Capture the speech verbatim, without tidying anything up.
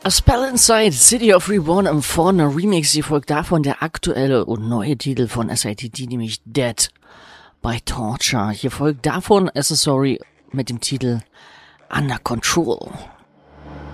A Spell Inside, City of Reborn im Foreigner Remix, die folgt davon der aktuelle und neue Titel von S I T T, nämlich Dead by Torture. Hier folgt davon Accessory mit dem Titel Under Control.